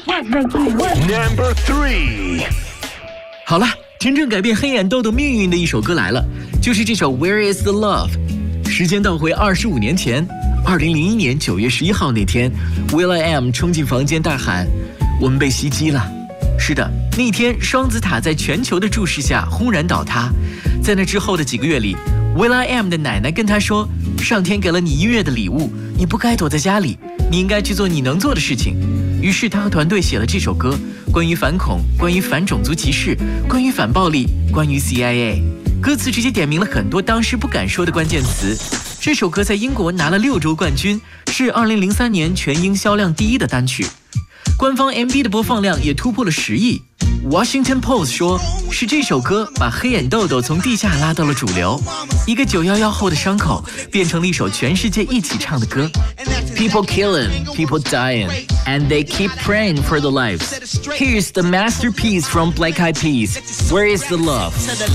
Number 3。 好了，真正改变黑眼豆豆命运的一首歌来了，就是这首 Where is the Love。时间倒回25年前，2001年9月11号那天 ，will.i.am 冲进房间大喊：“我们被袭击了！”是的，那天双子塔在全球的注视下轰然倒塌。在那之后的几个月里 ，will.i.am 的奶奶跟他说：“上天给了你1月的礼物，你不该躲在家里，你应该去做你能做的事情。”于是他和团队写了这首歌，关于反恐，关于反种族歧视，关于反暴力，关于 CIA。歌词直接点明了很多当时不敢说的关键词。这首歌在英国拿了6周冠军，是2003年全英销量第1的单曲。官方 MV 的播放量也突破了10亿。Washington Post 说，是这首歌把黑眼豆豆从地下拉到了主流，一个911后的伤口变成了一首全世界一起唱的歌。People killing, people dying, and they keep praying for their lives. Here's the masterpiece from Black Eyed Peas. Where is the love?